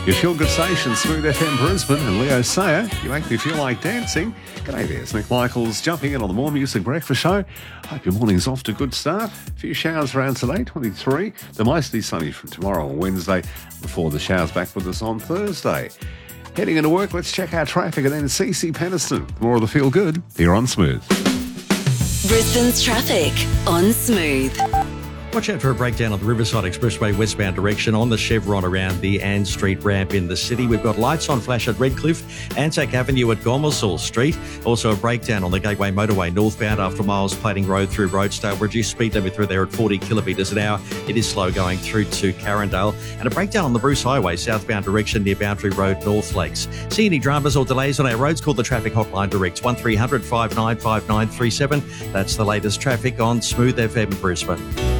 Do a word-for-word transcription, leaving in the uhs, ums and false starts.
Your feel good station, Smooth F M Brisbane, and Leo Sayer. You make me feel like dancing. G'day there, it's Nick Michaels jumping in on the More Music Breakfast Show. Hope your morning's off to a good start. A few showers around today, twenty-three. They're mostly sunny from tomorrow or Wednesday, before the showers back with us on Thursday. Heading into work, let's check our traffic and then C C Peniston. More of the feel good here on Smooth. Brisbane's traffic on Smooth. Watch out for a breakdown on the Riverside Expressway westbound direction on the Chevron around the Ann Street ramp in the city. We've got lights on flash at Redcliffe, Anzac Avenue at Gomersall Street. Also a breakdown on the Gateway Motorway northbound after Miles Plating Road through Roadstone. Reduced speed limit through there at forty kilometres an hour. It is slow going through to Carindale. And a breakdown on the Bruce Highway southbound direction near Boundary Road, North Lakes. See any dramas or delays on our roads? Call the traffic hotline direct one three hundred five nine five nine three seven. That's the latest traffic on Smooth F M Brisbane.